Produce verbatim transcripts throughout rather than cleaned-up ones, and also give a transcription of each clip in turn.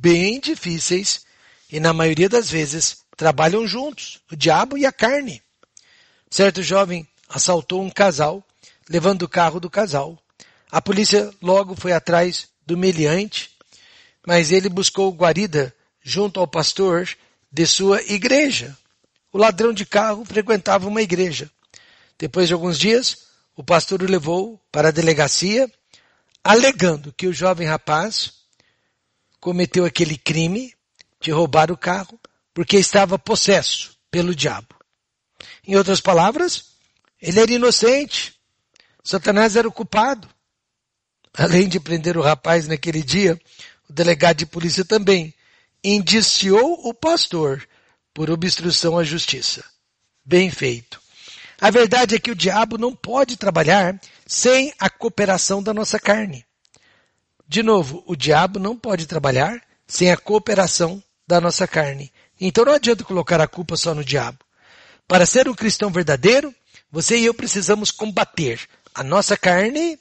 bem difíceis e, na maioria das vezes, trabalham juntos, o diabo e a carne. Certo jovem assaltou um casal, levando o carro do casal. A polícia logo foi atrás do meliante, mas ele buscou guarida junto ao pastor de sua igreja. O ladrão de carro frequentava uma igreja. Depois de alguns dias, o pastor o levou para a delegacia, alegando que o jovem rapaz cometeu aquele crime de roubar o carro porque estava possesso pelo diabo. Em outras palavras, ele era inocente. Satanás era o culpado. Além de prender o rapaz naquele dia, o delegado de polícia também indiciou o pastor por obstrução à justiça. Bem feito. A verdade é que o diabo não pode trabalhar sem a cooperação da nossa carne. De novo, o diabo não pode trabalhar sem a cooperação da nossa carne. Então não adianta colocar a culpa só no diabo. Para ser um cristão verdadeiro, você e eu precisamos combater a nossa carne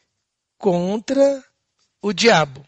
contra o diabo.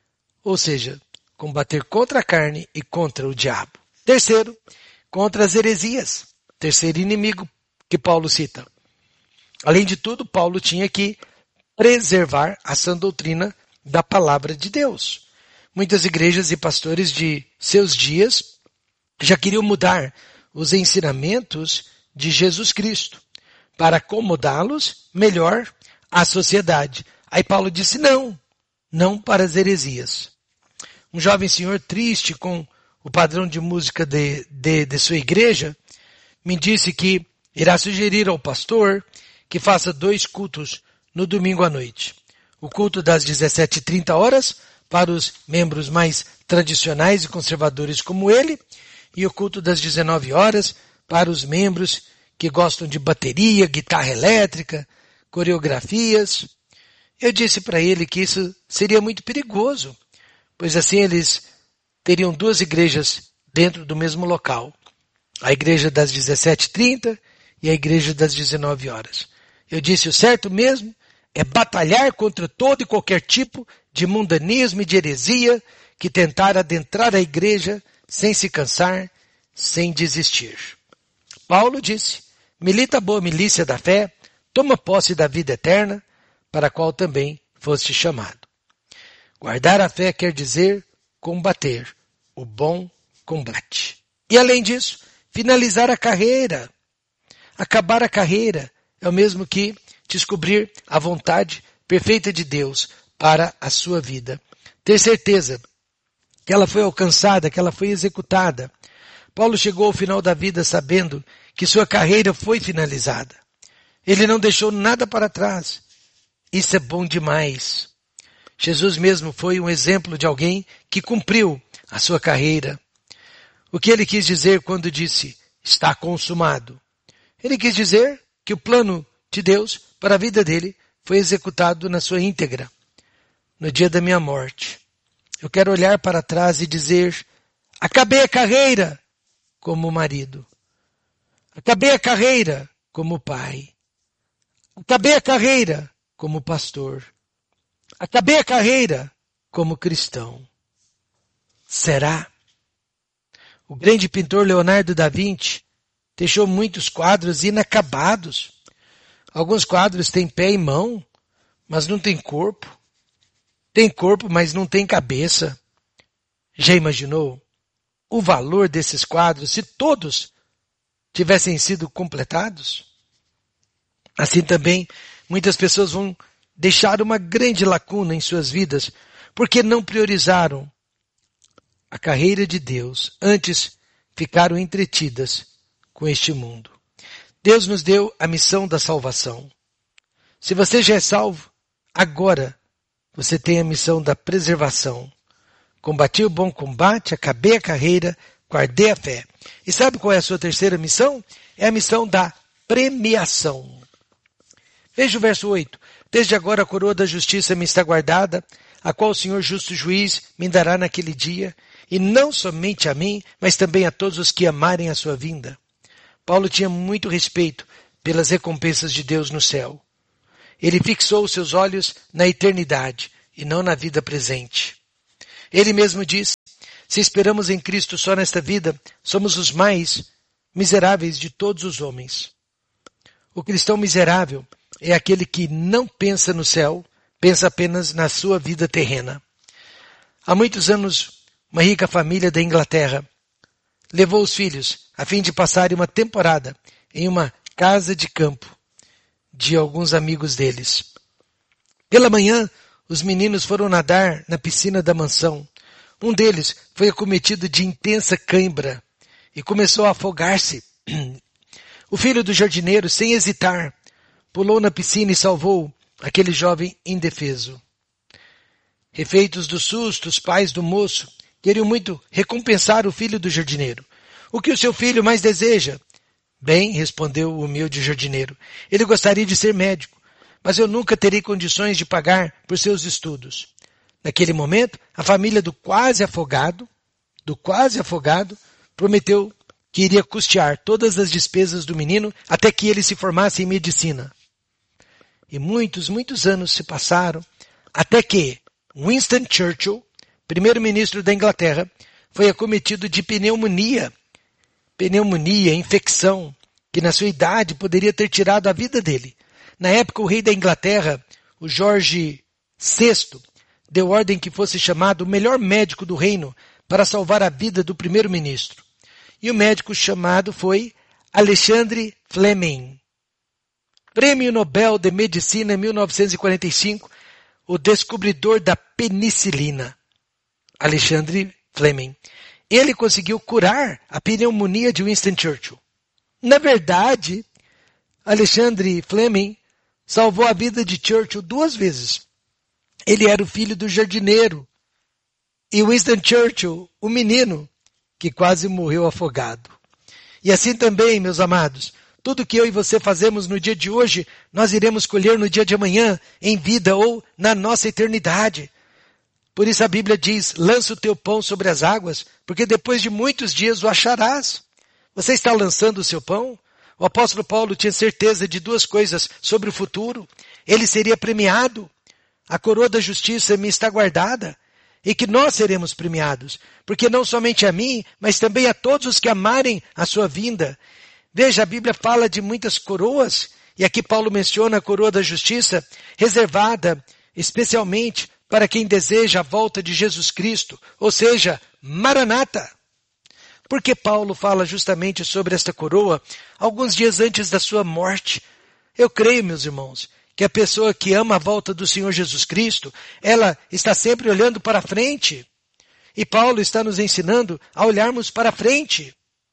Ou seja, combater contra a carne e contra o diabo. Terceiro, contra as heresias. Terceiro inimigo que Paulo cita. Além de tudo, Paulo tinha que preservar a sã doutrina da palavra de Deus. Muitas igrejas e pastores de seus dias já queriam mudar os ensinamentos de Jesus Cristo para acomodá-los melhor à sociedade. Aí Paulo disse não, não para as heresias. Um jovem senhor triste com o padrão de música de, de, de sua igreja me disse que irá sugerir ao pastor que faça dois cultos no domingo à noite. O culto das dezessete e trinta horas para os membros mais tradicionais e conservadores como ele, e o culto das dezenove horas para os membros que gostam de bateria, guitarra elétrica, coreografias. Eu disse para ele que isso seria muito perigoso, pois assim eles teriam duas igrejas dentro do mesmo local. A igreja das dezessete e trinta e a igreja das dezenove horas. Eu disse, o certo mesmo é batalhar contra todo e qualquer tipo de mundanismo e de heresia que tentar adentrar a igreja sem se cansar, sem desistir. Paulo disse, milita a boa milícia da fé, toma posse da vida eterna, para a qual também foste chamado. Guardar a fé quer dizer combater o bom combate. E além disso, finalizar a carreira. Acabar a carreira é o mesmo que descobrir a vontade perfeita de Deus para a sua vida. Ter certeza que ela foi alcançada, que ela foi executada. Paulo chegou ao final da vida sabendo que sua carreira foi finalizada. Ele não deixou nada para trás. Isso é bom demais. Jesus mesmo foi um exemplo de alguém que cumpriu a sua carreira. O que ele quis dizer quando disse, está consumado? Ele quis dizer que o plano de Deus para a vida dele foi executado na sua íntegra. No dia da minha morte, eu quero olhar para trás e dizer, acabei a carreira como marido. Acabei a carreira como pai. Acabei a carreira como pastor. Acabei a carreira como cristão. Será? O grande pintor Leonardo da Vinci deixou muitos quadros inacabados. Alguns quadros têm pé e mão, mas não tem corpo. Tem corpo, mas não tem cabeça. Já imaginou o valor desses quadros se todos tivessem sido completados? Assim também, muitas pessoas vão deixar uma grande lacuna em suas vidas porque não priorizaram a carreira de Deus, antes ficaram entretidas com este mundo. Deus nos deu a missão da salvação. Se você já é salvo, agora você tem a missão da preservação. Combati o bom combate, acabei a carreira, guardei a fé. E sabe qual é a sua terceira missão? É a missão da premiação. Veja o verso oito. Desde agora a coroa da justiça me está guardada, a qual o Senhor justo juiz me dará naquele dia, e não somente a mim, mas também a todos os que amarem a sua vinda. Paulo tinha muito respeito pelas recompensas de Deus no céu. Ele fixou os seus olhos na eternidade e não na vida presente. Ele mesmo diz Se esperamos em Cristo só nesta vida, somos os mais miseráveis de todos os homens. O cristão miserável é aquele que não pensa no céu, pensa apenas na sua vida terrena. Há muitos anos, uma rica família da Inglaterra levou os filhos a fim de passarem uma temporada em uma casa de campo de alguns amigos deles. Pela manhã, os meninos foram nadar na piscina da mansão. Um deles foi acometido de intensa cãibra e começou a afogar-se. O filho do jardineiro, sem hesitar, pulou na piscina e salvou aquele jovem indefeso. Refeitos do susto, os pais do moço queriam muito recompensar o filho do jardineiro. O que o seu filho mais deseja? Bem, respondeu o humilde jardineiro, ele gostaria de ser médico, mas eu nunca terei condições de pagar por seus estudos. Naquele momento, a família do quase afogado, do quase afogado, prometeu que iria custear todas as despesas do menino até que ele se formasse em medicina. E muitos, muitos anos se passaram, até que Winston Churchill, primeiro-ministro da Inglaterra, foi acometido de pneumonia. Pneumonia, infecção, que na sua idade poderia ter tirado a vida dele. Na época, o rei da Inglaterra, o Jorge sexto, deu ordem que fosse chamado o melhor médico do reino para salvar a vida do primeiro-ministro. E o médico chamado foi Alexandre Fleming. Prêmio Nobel de Medicina em mil novecentos e quarenta e cinco, o descobridor da penicilina, Alexandre Fleming. Ele conseguiu curar a pneumonia de Winston Churchill. Na verdade, Alexandre Fleming salvou a vida de Churchill duas vezes. Ele era o filho do jardineiro. E Winston Churchill, o menino, que quase morreu afogado. E assim também, meus amados, tudo que eu e você fazemos no dia de hoje, nós iremos colher no dia de amanhã, em vida ou na nossa eternidade. Por isso a Bíblia diz, lança o teu pão sobre as águas, porque depois de muitos dias o acharás. Você está lançando o seu pão? O apóstolo Paulo tinha certeza de duas coisas sobre o futuro. Ele seria premiado. A coroa da justiça me está guardada. E que nós seremos premiados. Porque não somente a mim, mas também a todos os que amarem a sua vinda. Veja, a Bíblia fala de muitas coroas. E aqui Paulo menciona a coroa da justiça, reservada especialmente para quem deseja a volta de Jesus Cristo, ou seja, Maranata. Porque Paulo fala justamente sobre esta coroa alguns dias antes da sua morte. Eu creio, meus irmãos, que a pessoa que ama a volta do Senhor Jesus Cristo, ela está sempre olhando para frente. E Paulo está nos ensinando a olharmos para frente.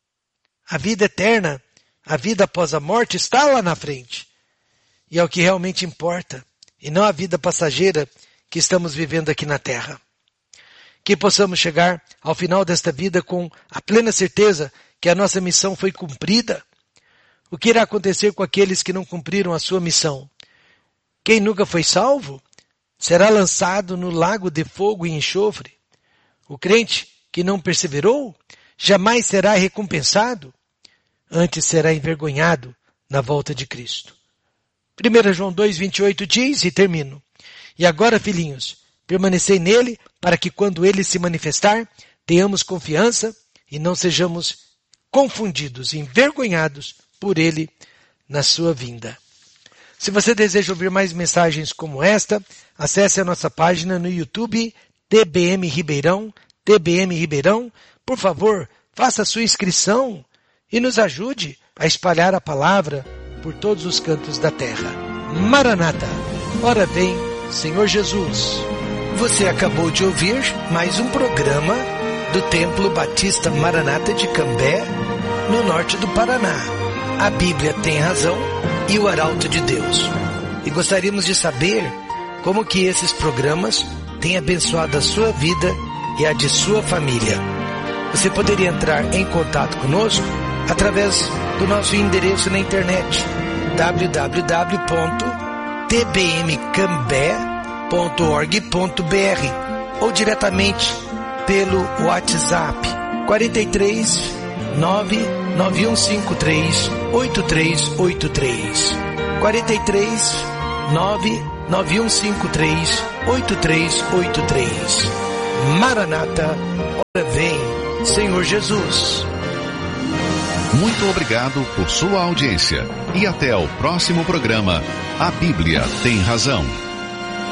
A vida eterna, a vida após a morte está lá na frente. E é o que realmente importa, e não a vida passageira que estamos vivendo aqui na terra. Que possamos chegar ao final desta vida com a plena certeza que a nossa missão foi cumprida. O que irá acontecer com aqueles que não cumpriram a sua missão? Quem nunca foi salvo será lançado no lago de fogo e enxofre. O crente que não perseverou jamais será recompensado, antes será envergonhado na volta de Cristo. primeira João dois, vinte e oito diz, e termino, e agora, filhinhos, permanecei nele, para que quando ele se manifestar, tenhamos confiança e não sejamos confundidos, envergonhados por ele na sua vinda. Se você deseja ouvir mais mensagens como esta, acesse a nossa página no YouTube, T B M Ribeirão, T B M Ribeirão. Por favor, faça a sua inscrição e nos ajude a espalhar a palavra por todos os cantos da terra. Maranata, ora vem, Senhor Jesus. Você acabou de ouvir mais um programa do Templo Batista Maranata de Cambé, no norte do Paraná. A Bíblia tem razão e o Arauto de Deus. E gostaríamos de saber como que esses programas têm abençoado a sua vida e a de sua família. Você poderia entrar em contato conosco através do nosso endereço na internet, w w w ponto t b m cambé ponto org ponto b r ou diretamente pelo WhatsApp quatro três nove nove um cinco três oito três oito três quatro três nove nove um cinco três oito três oito três. Maranata, Ora vem, Senhor Jesus. Muito obrigado por sua audiência e até o próximo programa A Bíblia Tem Razão.